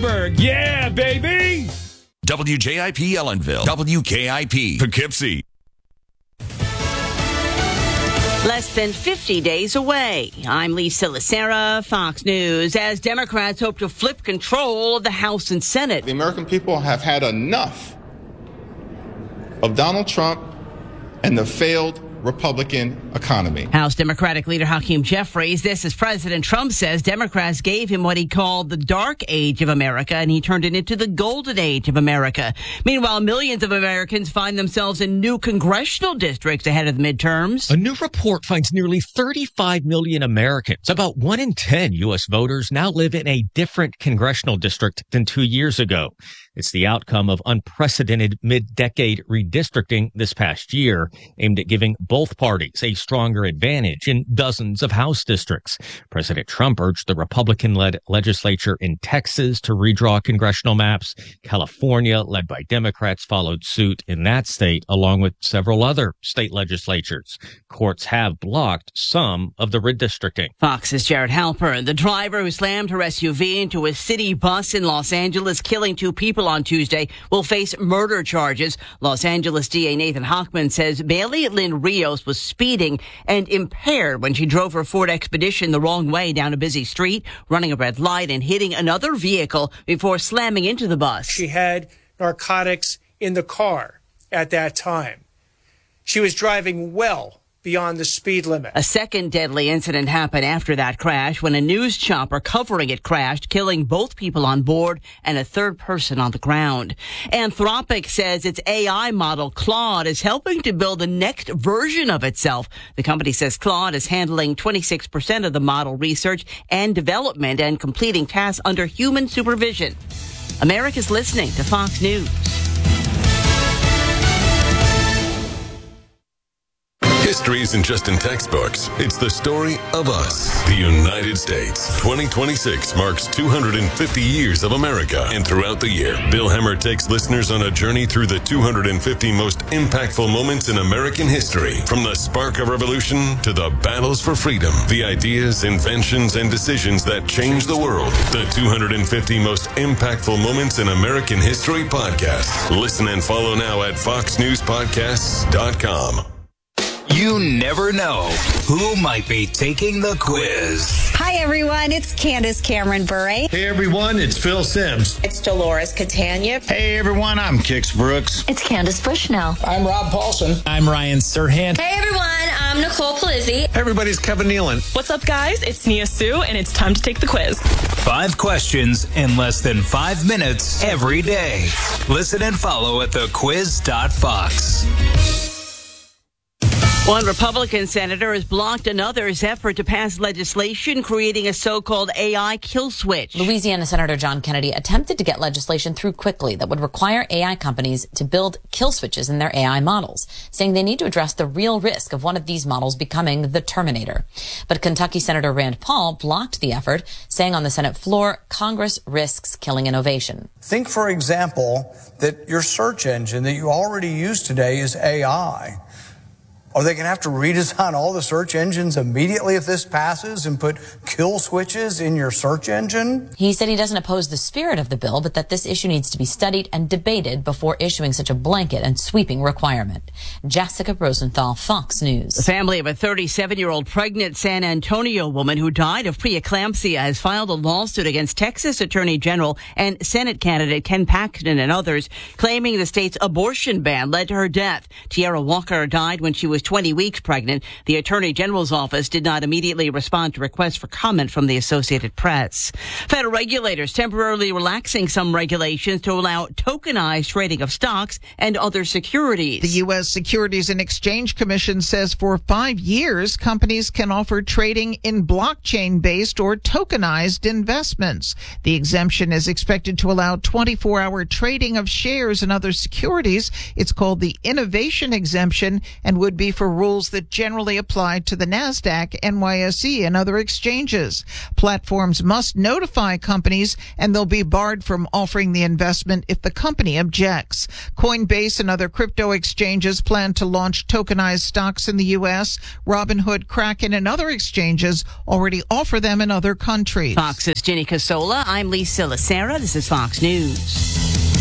Pittsburgh. Yeah, baby! WJIP Ellenville. WKIP Poughkeepsie. Less than 50 days away. I'm Lisa Lacera, Fox News. As Democrats hope to flip control of the House and Senate. The American people have had enough of Donald Trump and the failed Republican economy. House Democratic leader Hakeem Jeffries. This as President Trump says Democrats gave him what he called the dark age of America, and he turned it into the golden age of America. Meanwhile, millions of Americans find themselves in new congressional districts ahead of the midterms. A new report finds nearly 35 million Americans, about 1 in 10 U.S. voters, now live in a different congressional district than 2 years ago. It's the outcome of unprecedented mid-decade redistricting this past year, aimed at giving both parties a stronger advantage in dozens of House districts. President Trump urged the Republican-led legislature in Texas to redraw congressional maps. California, led by Democrats, followed suit in that state, along with several other state legislatures. Courts have blocked some of the redistricting. Fox's Jared Halpern, the driver who slammed her SUV into a city bus in Los Angeles, killing 2 people on Tuesday, will face murder charges. Los Angeles DA Nathan Hochman says Bailey Lynn Rios was speeding and impaired when she drove her Ford Expedition the wrong way down a busy street, running a red light and hitting another vehicle before slamming into the bus. She had narcotics in the car at that time. She was driving well beyond the speed limit. A second deadly incident happened after that crash when a news chopper covering it crashed, killing both people on board and a third person on the ground. Anthropic says its AI model Claude is helping to build the next version of itself. The company says Claude is handling 26% of the model research and development and completing tasks under human supervision. America's listening to Fox News. History isn't just in textbooks. It's the story of us. The United States. 2026 marks 250 years of America. And throughout the year, Bill Hemmer takes listeners on a journey through the 250 most impactful moments in American history. From the spark of revolution to the battles for freedom. The ideas, inventions, and decisions that changed the world. The 250 most impactful moments in American history podcast. Listen and follow now at foxnewspodcasts.com. You never know who might be taking the quiz. Hi, everyone. It's Candace Cameron Bure. Hey, everyone. It's Phil Sims. It's Dolores Catania. Hey, everyone. I'm Kix Brooks. It's Candace Bushnell. I'm Rob Paulson. I'm Ryan Serhant. Hey, everyone. I'm Nicole Palizzi. Hey, everybody. It's Kevin Nealon. What's up, guys? It's Nia Sue, and it's time to take the quiz. 5 questions in less than 5 minutes every day. Listen and follow at thequiz.fox. One Republican senator has blocked another's effort to pass legislation creating a so-called AI kill switch. Louisiana Senator John Kennedy attempted to get legislation through quickly that would require AI companies to build kill switches in their AI models, saying they need to address the real risk of one of these models becoming the Terminator. But Kentucky Senator Rand Paul blocked the effort, saying on the Senate floor, Congress risks killing innovation. Think, for example, that your search engine that you already use today is AI. Are they going to have to redesign all the search engines immediately if this passes and put kill switches in your search engine? He said he doesn't oppose the spirit of the bill, but that this issue needs to be studied and debated before issuing such a blanket and sweeping requirement. Jessica Rosenthal, Fox News. The family of a 37-year-old pregnant San Antonio woman who died of preeclampsia has filed a lawsuit against Texas Attorney General and Senate candidate Ken Paxton and others, claiming the state's abortion ban led to her death. Tierra Walker died when she was 20 weeks pregnant. The Attorney General's office did not immediately respond to requests for comment from the Associated Press. Federal regulators temporarily relaxing some regulations to allow tokenized trading of stocks and other securities. The U.S. Securities and Exchange Commission says for 5 years, companies can offer trading in blockchain-based or tokenized investments. The exemption is expected to allow 24-hour trading of shares and other securities. It's called the Innovation Exemption and would be for rules that generally apply to the NASDAQ, NYSE, and other exchanges. Platforms must notify companies, and they'll be barred from offering the investment if the company objects. Coinbase and other crypto exchanges plan to launch tokenized stocks in the U.S. Robinhood, Kraken, and other exchanges already offer them in other countries. Fox's Jenny Casola. I'm Lisa Lacera. This is Fox News.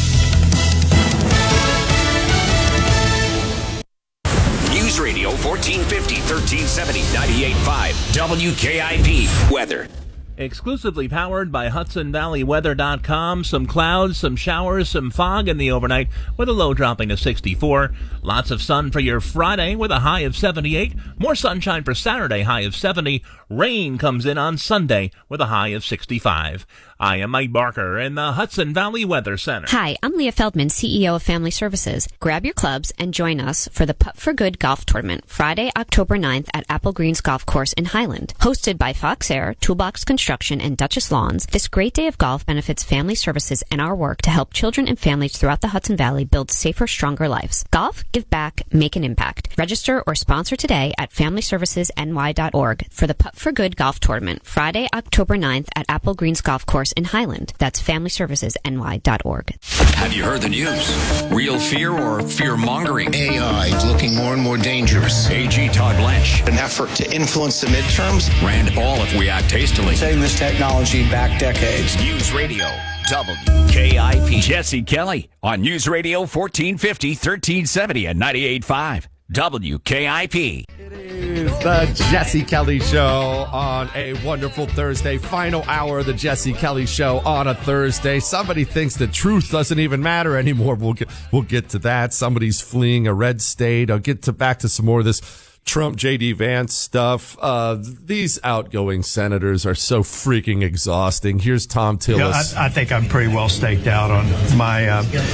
News Radio 1450, 1370, 98.5 WKIP. Weather. Exclusively powered by HudsonValleyWeather.com. Some clouds, some showers, some fog in the overnight with a low dropping to 64. Lots of sun for your Friday with a high of 78. More sunshine for Saturday, high of 70. Rain comes in on Sunday with a high of 65. I am Mike Barker in the Hudson Valley Weather Center. Hi, I'm Leah Feldman, CEO of Family Services. Grab your clubs and join us for the Putt for Good Golf Tournament, Friday, October 9th at Apple Greens Golf Course in Highland. Hosted by Fox Air, Toolbox Construction, and Duchess Lawns, this great day of golf benefits Family Services and our work to help children and families throughout the Hudson Valley build safer, stronger lives. Golf, give back, make an impact. Register or sponsor today at FamilyServicesNY.org for the Putt for Good Golf Tournament, Friday, October 9th at Apple Greens Golf Course in Highland. That's FamilyServicesNY.org. Have you heard the news? Real fear or fear-mongering? AI is looking more and more dangerous. AG Todd Blanche. An effort to influence the midterms. Rand Paul if we act hastily. Setting this technology back decades. News Radio WKIP. Jesse Kelly on News Radio 1450, 1370, and 98.5 WKIP. It is the Jesse Kelly Show on a wonderful Thursday. Final hour of the Jesse Kelly Show on a Thursday. Somebody thinks the truth doesn't even matter anymore. We'll get to that. Somebody's fleeing a red state. I'll get back to some more of this Trump, J.D. Vance stuff. These outgoing senators are so freaking exhausting. Here's Tom Tillis. I think I'm pretty well staked out on my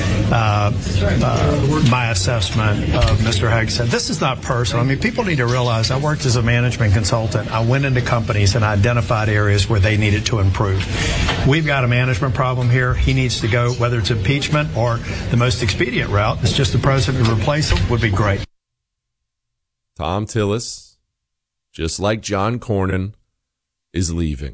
my assessment of Mr. Hegson. This is not personal. I mean, people need to realize I worked as a management consultant. I went into companies and identified areas where they needed to improve. We've got a management problem here. He needs to go, whether it's impeachment or the most expedient route, it's just the president to replace him, would be great. Tom Tillis, just like John Cornyn, is leaving.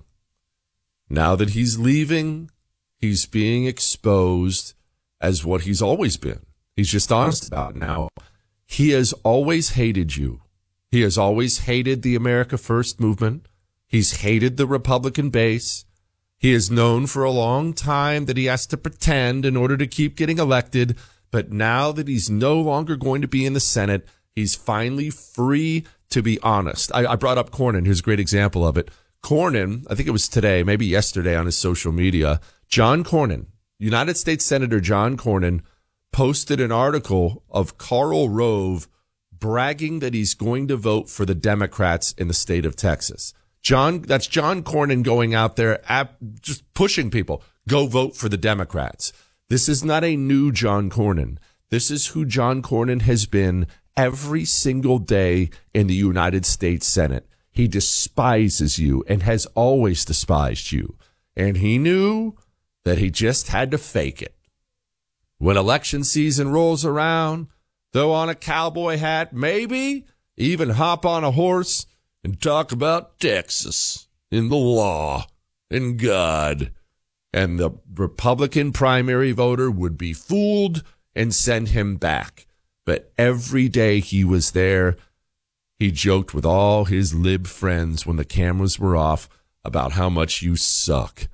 Now that he's leaving, he's being exposed as what he's always been. He's just honest about it now. He has always hated you. He has always hated the America First movement. He's hated the Republican base. He has known for a long time that he has to pretend in order to keep getting elected. But now that he's no longer going to be in the Senate, he's finally free to be honest. I brought up Cornyn. Here's a great example of it. Cornyn, I think it was today, maybe yesterday on his social media, John Cornyn, United States Senator John Cornyn, posted an article of Karl Rove bragging that he's going to vote for the Democrats in the state of Texas. That's John Cornyn going out there just pushing people. Go vote for the Democrats. This is not a new John Cornyn. This is who John Cornyn has been every single day in the United States Senate. He despises you and has always despised you. And he knew that he just had to fake it. When election season rolls around, throw on a cowboy hat, maybe even hop on a horse and talk about Texas and the law and God. And the Republican primary voter would be fooled and send him back. But every day he was there, he joked with all his lib friends when the cameras were off about how much you suck.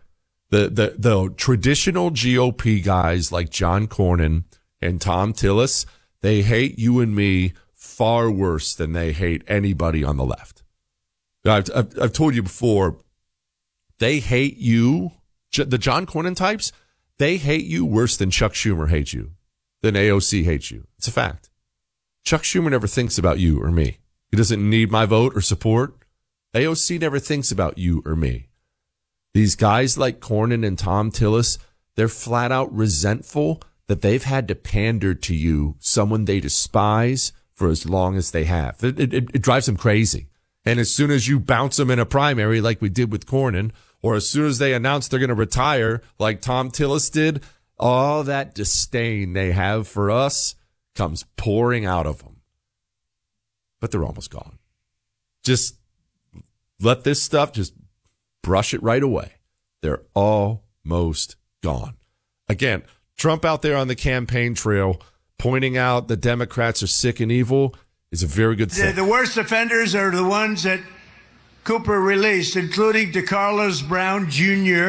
The traditional GOP guys like John Cornyn and Tom Tillis, they hate you and me far worse than they hate anybody on the left. I've told you before, they hate you, the John Cornyn types, they hate you worse than Chuck Schumer hates you, than AOC hates you. It's a fact. Chuck Schumer never thinks about you or me. He doesn't need my vote or support. AOC never thinks about you or me. These guys like Cornyn and Tom Tillis, they're flat out resentful that they've had to pander to you, someone they despise, for as long as they have. It drives them crazy. And as soon as you bounce them in a primary like we did with Cornyn, or as soon as they announce they're going to retire like Tom Tillis did, all that disdain they have for us comes pouring out of them. but they're almost gone. Just let this stuff just brush it right away. They're almost gone. Again, Trump out there on the campaign trail pointing out the Democrats are sick and evil is a very good thing. The worst offenders are the ones that Cooper released, including DeCarlos Brown Jr.,